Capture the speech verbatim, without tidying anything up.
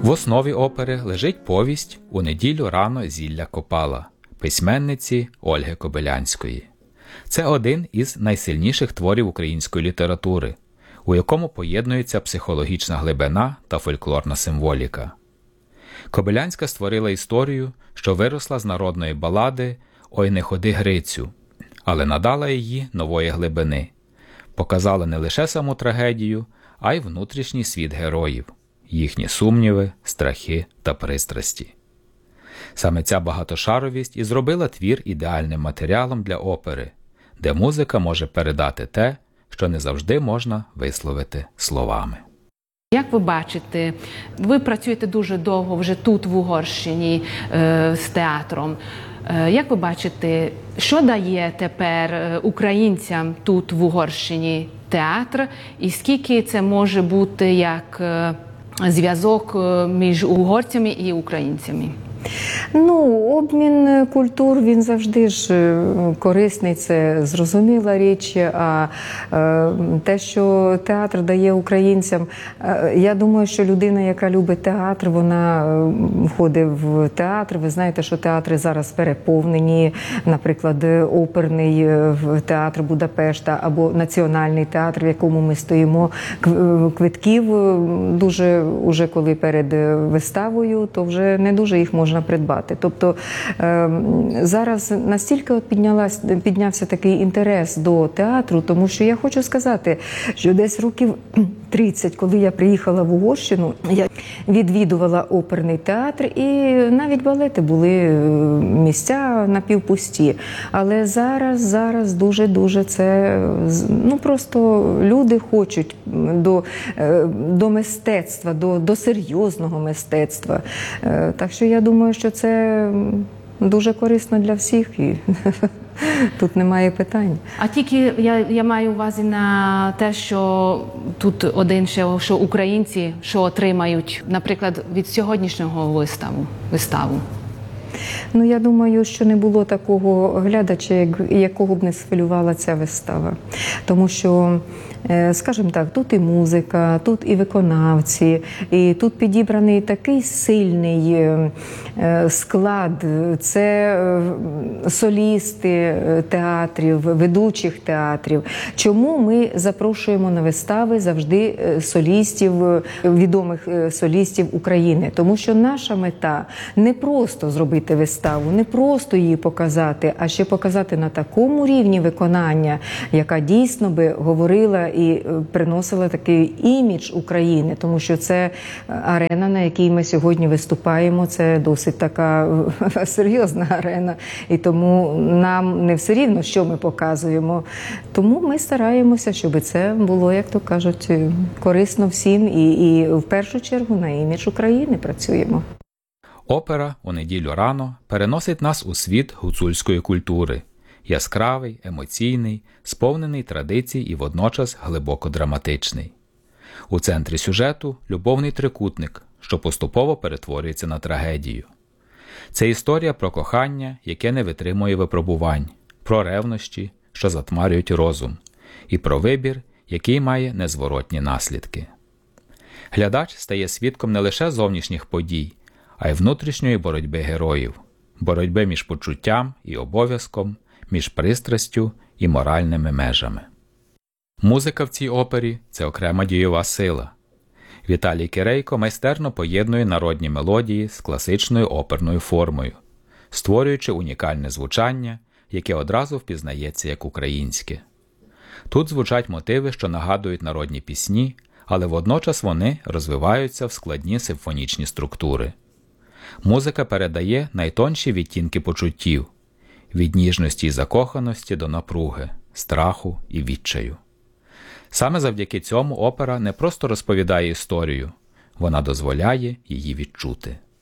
В основі опери лежить повість «У неділю рано зілля копала» письменниці Ольги Кобилянської. Це один із найсильніших творів української літератури, у якому поєднується психологічна глибина та фольклорна символіка. Кобилянська створила історію, що виросла з народної балади «Ой, не ходи, Грицю», але надала її нової глибини, показала не лише саму трагедію, а й внутрішній світ героїв, їхні сумніви, страхи та пристрасті. Саме ця багатошаровість і зробила твір ідеальним матеріалом для опери, де музика може передати те, що не завжди можна висловити словами. Як ви бачите, ви працюєте дуже довго вже тут, в Угорщині, е, з театром. Е, як ви бачите, що дає тепер українцям тут, в Угорщині, театр, і скільки це може бути як е, зв'язок між угорцями і українцями? Ну, обмін культур, він завжди ж корисний, це зрозуміла річ, а те, що театр дає українцям, я думаю, що людина, яка любить театр, вона ходить в театр, ви знаєте, що театри зараз переповнені, наприклад, оперний театр Будапешта або національний театр, в якому ми стоїмо, квитків дуже, уже коли перед виставою, то вже не дуже їх можна придбати. Тобто зараз настільки от піднялась, піднявся такий інтерес до театру, тому що я хочу сказати, що десь років тридцять, коли я приїхала в Угорщину, я відвідувала оперний театр, і навіть балети були місця напівпусті. Але зараз, зараз дуже-дуже це, ну просто люди хочуть до, до мистецтва, до, до серйозного мистецтва. Так що я думаю, що це дуже корисно для всіх, і тут немає питань. А тільки я, я маю увазі на те, що тут один ще, що українці, що отримають, наприклад, від сьогоднішнього виставу, виставу. Ну, я думаю, що не було такого глядача, якого б не схвилювала ця вистава. Тому що, скажімо так, тут і музика, тут і виконавці, і тут підібраний такий сильний склад. Це солісти театрів, ведучих театрів. Чому ми запрошуємо на вистави завжди солістів, відомих солістів України? Тому що наша мета не просто зробити виставу, не просто її показати, а ще показати на такому рівні виконання, яка дійсно би говорила і приносила такий імідж України, тому що це арена, на якій ми сьогодні виступаємо, це досить така серйозна арена, і тому нам не все рівно, що ми показуємо. Тому ми стараємося, щоб це було, як то кажуть, корисно всім, і, і в першу чергу на імідж України працюємо. Опера «У неділю рано» переносить нас у світ гуцульської культури. Яскравий, емоційний, сповнений традицій і водночас глибоко драматичний. У центрі сюжету – любовний трикутник, що поступово перетворюється на трагедію. Це історія про кохання, яке не витримує випробувань, про ревнощі, що затмарюють розум, і про вибір, який має незворотні наслідки. Глядач стає свідком не лише зовнішніх подій, а й внутрішньої боротьби героїв, боротьби між почуттям і обов'язком, між пристрастю і моральними межами. Музика в цій опері – це окрема дієва сила. Віталій Кирейко майстерно поєднує народні мелодії з класичною оперною формою, створюючи унікальне звучання, яке одразу впізнається як українське. Тут звучать мотиви, що нагадують народні пісні, але водночас вони розвиваються в складні симфонічні структури. Музика передає найтонші відтінки почуттів – від ніжності і закоханості до напруги, страху і відчаю. Саме завдяки цьому опера не просто розповідає історію, вона дозволяє її відчути.